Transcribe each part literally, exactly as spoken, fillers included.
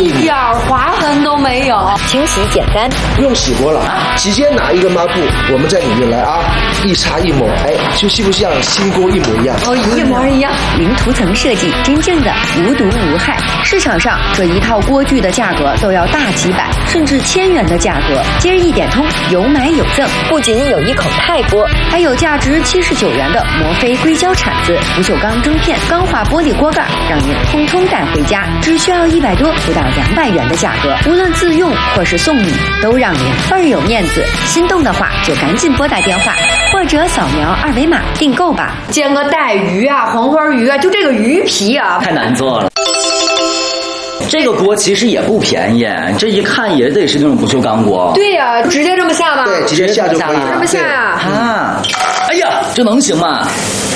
一点划痕都没有， 清洗简单， 不用洗锅了，直接拿一个抹布，我们在里面来啊，一擦一抹，哎，就像不像新锅一模一样？ 哦，一模一样。 零涂层设计，真正的无毒无害。市场上这一套锅具的价格都要大几百甚至千元的价格，今儿一点通有买有赠，不仅有一口钛锅，还有价值七十九元的摩飞硅胶铲子、不锈钢蒸片、钢化玻璃锅盖，让您通通带回家，只需要一百多不到两百元的价格，无论自用或是送礼，都让您倍儿有面子。心动的话就赶紧拨打电话或者扫描二维码订购吧。 煎个带鱼啊，黄花鱼啊，就这个鱼皮啊， 太难做了。这个锅其实也不便宜，这一看也得是那种不锈钢锅。 对呀、啊，直接这么下吗？ 对，直接下就可以了。 这么下呀、啊？ 啊！哎呀，这能行吗？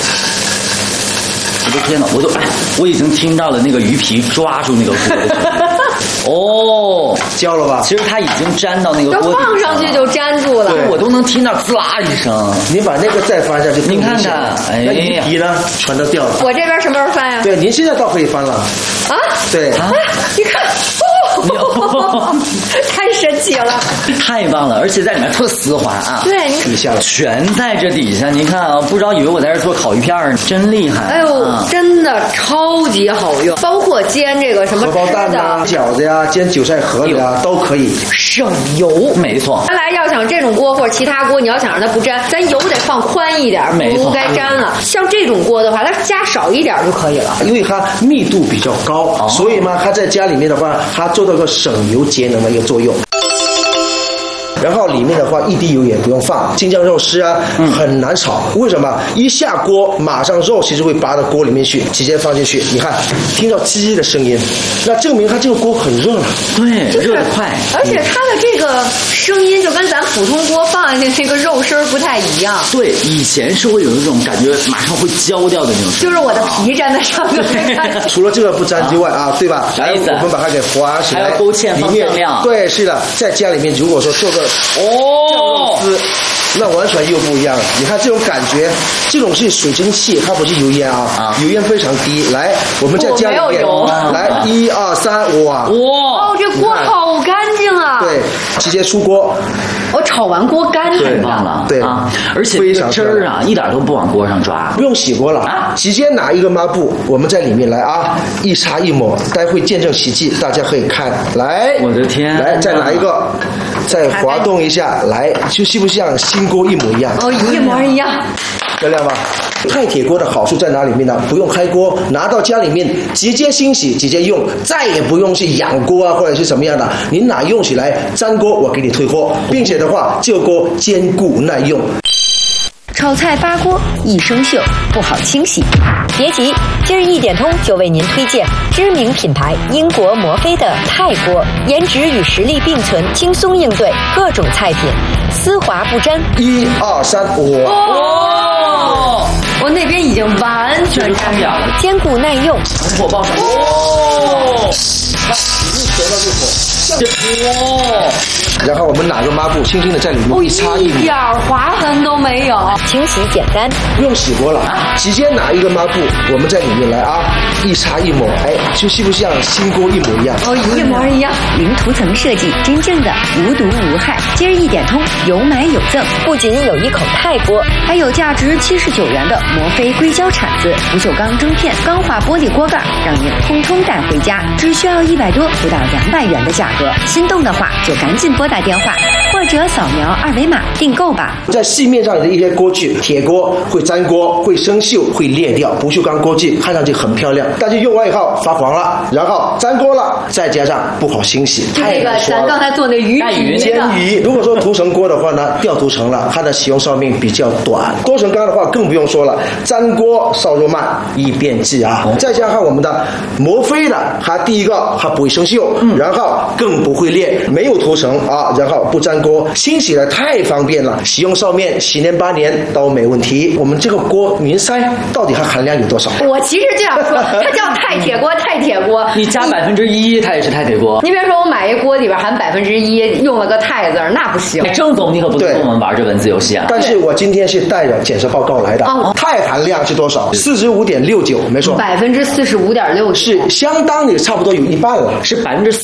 我的天哪！我都哎，我已经听到了那个鱼皮抓住那个锅的声音。哦， 焦了吧？ 其实它已经粘到那个锅底上，放上去就粘住了。 我都能听到滋啦一声。 你把那个再翻下去， 您看看，哎， 那鱼皮呢，全都掉了。 我这边什么时候翻呀？ 对，您现在倒可以翻了。 啊？ 对啊，你看。哦，太神奇了， 太棒了，而且在里面特丝滑啊！ 对， 底下全在这底下，您看啊，不知道以为我在这做烤鱼片呢，真厉害！ 哎呦，啊、真的超级好用，包括煎这个什么荷包蛋啊、饺子呀、煎韭菜盒子呀都可以， 省油。 没错， 原来要想这种锅或者其他锅，你要想让它不粘，咱油得放宽一点，不该粘了。像这种锅的话，它加少一点就可以了， 因为它密度比较高，哦、所以嘛，它在家里面的话，它做到个省油节能的一个作用。然后里面的话一滴油也不用放，京酱肉丝啊、嗯、很难炒，为什么？一下锅马上肉其实会拔到锅里面去，直接放进去，你看听到叽的声音，那证明它这个锅很热了。 对，热得快， 而且它的这个声音就跟咱普通锅放进去那个肉声不太一样。 对，以前是会有一种感觉马上会焦掉的那种， 就是我的皮粘在上面。 除了这个不粘之外啊，对吧？ 来， 我们把它给划起来， 还要勾芡放酱料。 对，是的，在家里面如果说做个哦， 酱肉丝，那完全又不一样了。你看这种感觉，这种是水蒸气，它不是油烟啊，啊油烟非常低。来，我们在家里面，来一二三，哇， 哇，哦，这锅好干净啊！ 对，直接出锅。 我炒完锅干太棒了，对啊，而且这个汁儿啊，一点都不往锅上抓， 不用洗锅了，啊、直接拿一个抹布，我们在里面来啊，一擦一抹，待会见证奇迹，大家可以看。来， 我的天， 来再拿一个，再滑动一下，来，就是不像新锅一模一样？ 哦，一模一样。 漂亮吧？钛铁锅的好处在哪里面呢？不用开锅，拿到家里面直接清洗，直接用，再也不用去养锅啊，或者是什么样的。您哪用起来粘锅，我给你退货，并且的话，这个锅坚固耐用。 炒菜发锅一生锈，不好清洗。别急，今儿一点通就为您推荐知名品牌英国摩飞的钛锅，颜值与实力并存，轻松应对各种菜品，丝滑不粘。 一二三，哇！ 哦，我那边已经完全粘掉了， 坚固耐用， 火爆上。哦， 一折到入口。 哇！ 然后我们拿个抹布，轻轻的在里面一擦一点划痕都没有， 清洗简单， 不用洗锅了，直接拿一个抹布，我们在里面来啊，一擦一抹，哎，就像不像新锅一模一样？ 哦，一模一样。 零涂层设计，真正的无毒无害。今儿一点通有买有赠，不仅有一口钛锅，还有价值七十九元的摩飞硅胶铲子、不锈钢蒸片、钢化玻璃锅盖，让您通通带回家，只需要一百多不到两百元的价格。心动的话就赶紧拨打电话或者扫描二维码订购吧。 在市面上的一些锅具，铁锅会粘锅、会生锈、会裂掉，不锈钢锅具看上去很漂亮，但是用完以后发黄了，然后粘锅了，再加上不好清洗， 太难刷了。咱刚才做那鱼皮煎鱼，如果说涂层锅的话呢，掉涂层了，它的使用寿命比较短。多层缸的话更不用说了，粘锅烧肉慢，易变质啊。再加上我们的摩飞的，它第一个它不会生锈，嗯、然后更不会裂，没有涂层啊，然后不粘锅，清洗的太方便了，使用寿命十年八年都没问题。我们这个锅您猜到底它含量有多少？ 我其实这样说，它叫钛铁锅，钛铁锅， 你加百分之一，它也是钛铁锅。 你别说我买一锅里边含百分之一，用了个钛字，那不行。 郑总，你可不跟我们玩这文字游戏啊！ 但是我今天是带着检测报告来的，钛含量是多少？四十五点六九，没错， 百分之四十五点六， 是相当于差不多有一半了， 是百分之四